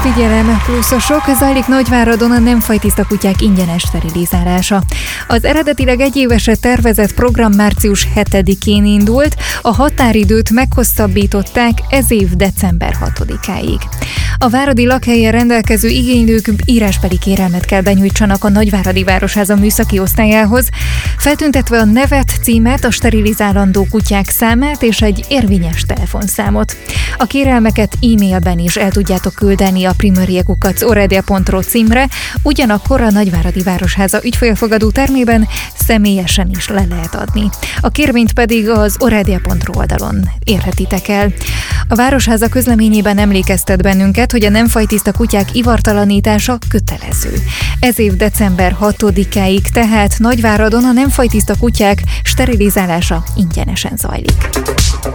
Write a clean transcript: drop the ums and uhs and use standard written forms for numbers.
Figyelem, pluszosok, zajlik Nagyváradon a nem fajtiszta kutyák ingyenes sterilizálása. Az eredetileg egyévesre tervezett program március 7-én indult, a határidőt meghosszabbították ez év december 6-áig. A váradi lakhelyen rendelkező igénylők írásbeli kérelmet kell benyújtsanak a Nagyváradi Városháza műszaki osztályához, feltüntetve a nevet, címet, a sterilizálandó kutyák számát és egy érvényes telefonszámot. A kérelmeket e-mailben is el tudjátok küldeni a primöriekukac.oredia.ro címre, ugyanakkor a Nagyváradi Városháza ügyfélfogadó termében személyesen is le lehet adni. A kérvényt pedig az oredia.ro oldalon érhetitek el. A Városháza közleményében emlékeztet bennünket, hogy a nem fajtiszta kutyák ivartalanítása kötelező. Ez év december 6-áig tehát Nagyváradon a nem fajtiszta kutyák sterilizálása ingyenesen zajlik.